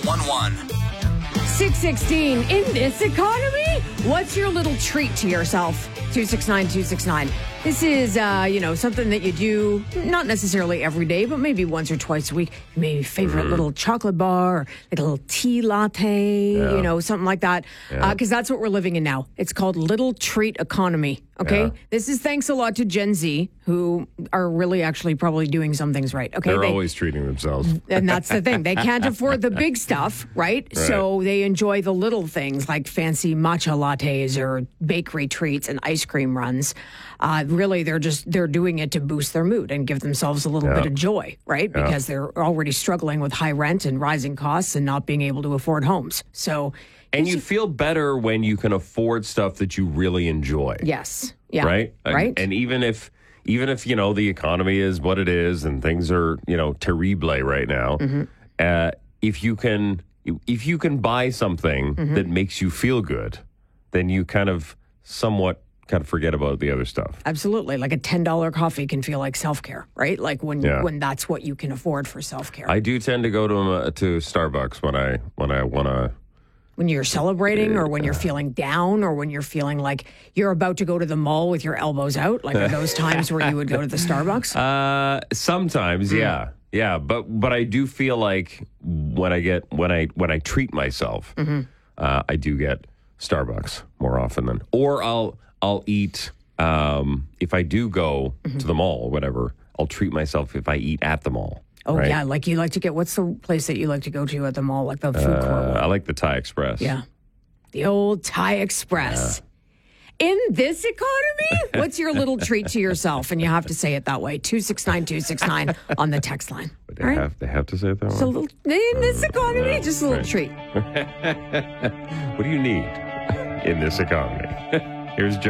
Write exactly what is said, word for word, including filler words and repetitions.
one one. six sixteen. In this economy, what's your little treat to yourself? two six nine two six nine. This is, uh, you know, something that you do, not necessarily every day, but maybe once or twice a week. Maybe favorite mm. little chocolate bar, or like a little tea latte, yeah. you know, something like that. Because yeah. uh, that's what we're living in now. It's called little treat economy. Okay, yeah. This is thanks a lot to Gen Z, who are really actually probably doing some things right. Okay, they're they, always treating themselves, and that's the thing. They can't afford the big stuff, right? right? So they enjoy the little things like fancy matcha lattes or bakery treats and ice cream runs. Uh, really, they're just they're doing it to boost their mood and give themselves a little yeah. bit of joy, right? Yeah. Because they're already struggling with high rent and rising costs and not being able to afford homes. So. And you feel better when you can afford stuff that you really enjoy. Yes. Yeah. Right? Right. And, and even if, even if, you know, the economy is what it is and things are, you know, terrible right now, mm-hmm. uh, if you can, if you can buy something mm-hmm. that makes you feel good, then you kind of somewhat kind of forget about the other stuff. Absolutely. Like a ten dollars coffee can feel like self-care, right? Like when yeah. when that's what you can afford for self-care. I do tend to go to, uh, to Starbucks when I, when I want to. When you're celebrating or when you're feeling down or when you're feeling like you're about to go to the mall with your elbows out? Like are those times where you would go to the Starbucks? Uh, sometimes, mm. yeah. Yeah, but but I do feel like when I get when I when I treat myself, mm-hmm. uh, I do get Starbucks more often than or I'll I'll eat um, if I do go mm-hmm. to the mall or whatever, I'll treat myself if I eat at the mall. Oh, right? yeah. Like you like to get, what's the place that you like to go to at the mall? Like the food uh, court? I like the Thai Express. Yeah. The old Thai Express. Yeah. In this economy, what's your little treat to yourself? And you have to say it that way. two six nine two six nine on the text line. But they, right? have, they have to say it that way? So little, in this economy, uh, just a little right. treat. What do you need in this economy? Here's Joe.